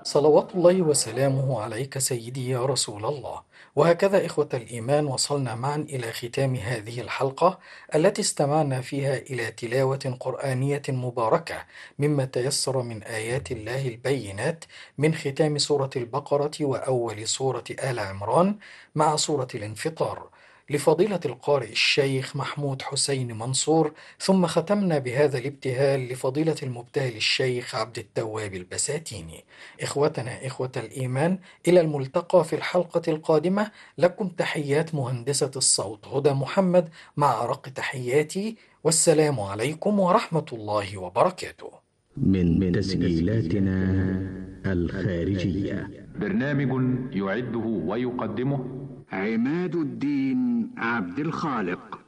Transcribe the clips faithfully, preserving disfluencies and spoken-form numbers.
صلوات الله وسلامه عليك سيدي يا رسول الله. وهكذا إخوة الإيمان وصلنا معا إلى ختام هذه الحلقة التي استمعنا فيها إلى تلاوة قرآنية مباركة مما تيسر من آيات الله البينات من ختام سورة البقرة وأول سورة آل عمران مع سورة الانفطار لفضيلة القارئ الشيخ محمود حسين منصور، ثم ختمنا بهذا الابتهال لفضيلة المبتهل الشيخ عبد التواب البساتيني. إخوتنا إخوة الإيمان، إلى الملتقى في الحلقة القادمة. لكم تحيات مهندسة الصوت هدى محمد مع أرق تحياتي، والسلام عليكم ورحمة الله وبركاته. من تسجيلاتنا الخارجية. برنامج يعده ويقدمه عماد الدين عبد الخالق.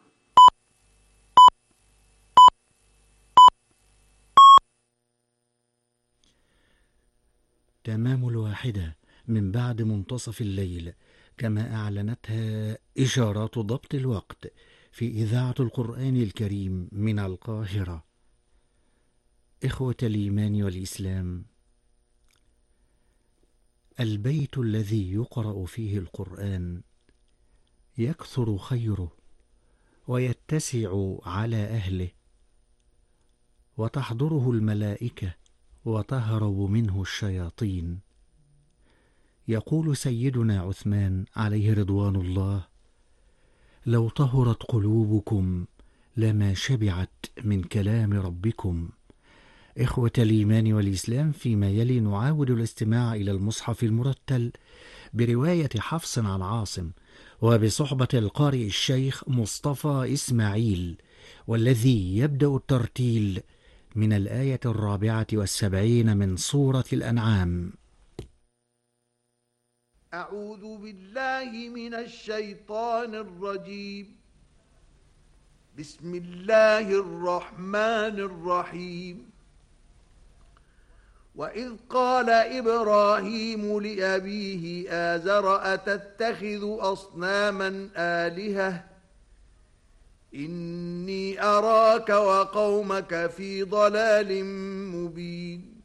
تمام الواحدة من بعد منتصف الليل، كما أعلنتها إشارات ضبط الوقت في إذاعة القرآن الكريم من القاهرة. إخوة الإيمان والإسلام، البيت الذي يقرأ فيه القرآن يكثر خيره ويتسع على أهله، وتحضره الملائكة وتهرب منه الشياطين. يقول سيدنا عثمان عليه رضوان الله: لو طهرت قلوبكم لما شبعت من كلام ربكم. إخوة الإيمان والإسلام، فيما يلي نعاود الاستماع إلى المصحف المرتل برواية حفص عن عاصم وبصحبة القارئ الشيخ مصطفى إسماعيل، والذي يبدأ الترتيل من الآية الرابعة والسبعين من سورة الأنعام. أعوذ بالله من الشيطان الرجيم. بسم الله الرحمن الرحيم. وإذ قال إبراهيم لأبيه آزر أتتخذ أصناما آلهة إني أراك وقومك في ضلال مبين.